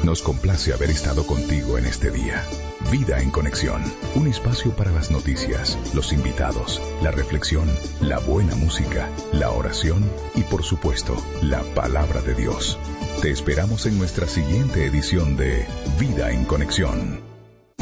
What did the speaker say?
Nos complace haber estado contigo en este día. Vida en Conexión, un espacio para las noticias, los invitados, la reflexión, la buena música, la oración y por supuesto, la palabra de Dios. Te esperamos en nuestra siguiente edición de Vida en Conexión.